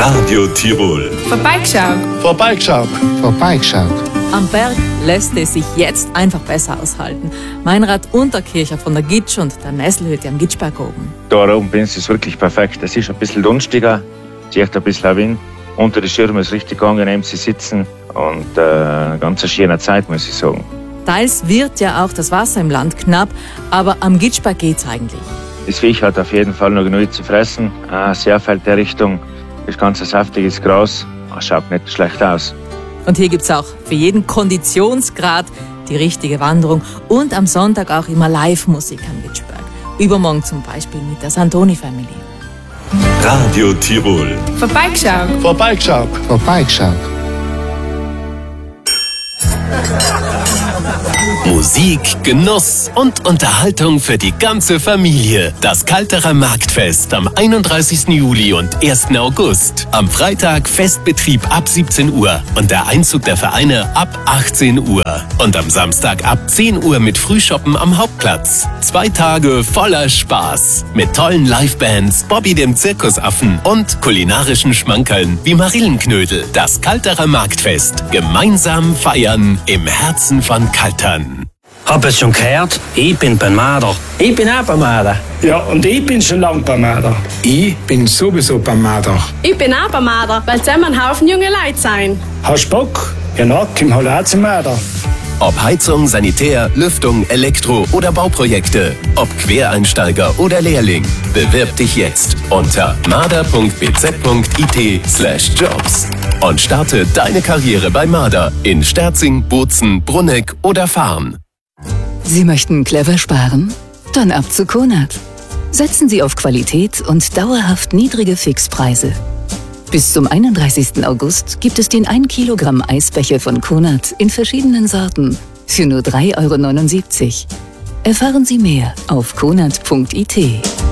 Radio Tirol. Vorbeigeschaut. Vorbeigeschaut. Vorbeigeschaut. Am Berg lässt es sich jetzt einfach besser aushalten. Meinrad Unterkircher von der Gitsch und der Nesselhütte am Gitschberg oben. Da oben ist es wirklich perfekt. Es ist ein bisschen dunstiger, zieht ein bisschen Wind. Unter den Schirmen ist richtig angenehm zu sitzen und eine ganz schöne Zeit, muss ich sagen. Teils wird ja auch das Wasser im Land knapp, aber am Gitschberg geht's eigentlich. Das Viech hat auf jeden Fall noch genug zu fressen. Sehr fällt der Richtung. Das ganze saftiges Gras. Schaut nicht schlecht aus. Und hier gibt's auch für jeden Konditionsgrad die richtige Wanderung und am Sonntag auch immer Live-Musik am Gitschberg. Übermorgen zum Beispiel mit der Santoni Family. Radio Tirol. Vorbeigeschaut. Vorbeigeschaut. Vorbeigeschaut. Musik, Genuss und Unterhaltung für die ganze Familie. Das Kalterer Marktfest am 31. Juli und 1. August. Am Freitag Festbetrieb ab 17 Uhr und der Einzug der Vereine ab 18 Uhr. Und am Samstag ab 10 Uhr mit Frühshoppen am Hauptplatz. 2 Tage voller Spaß. Mit tollen Livebands, Bobby dem Zirkusaffen und kulinarischen Schmankerln wie Marillenknödel. Das Kalterer Marktfest. Gemeinsam feiern im Herzen von Kaltern. Hab es schon gehört? Ich bin beim Marder. Ich bin auch beim Marder. Ja, und ich bin schon lang beim Marder. Ich bin sowieso beim Marder. Ich bin auch beim Marder, weil zusammen ein Haufen junge Leute sein. Hast du Bock? Ja, na, komm halt auch zum Marder. Ob Heizung, Sanitär, Lüftung, Elektro- oder Bauprojekte. Ob Quereinsteiger oder Lehrling. Bewirb dich jetzt unter marder.bz.it/jobs und starte deine Karriere bei Marder in Sterzing, Bozen, Brunegg oder Farn. Sie möchten clever sparen? Dann ab zu Konad. Setzen Sie auf Qualität und dauerhaft niedrige Fixpreise. Bis zum 31. August gibt es den 1 Kilogramm Eisbecher von Konad in verschiedenen Sorten für nur 3,79 €. Erfahren Sie mehr auf konad.it.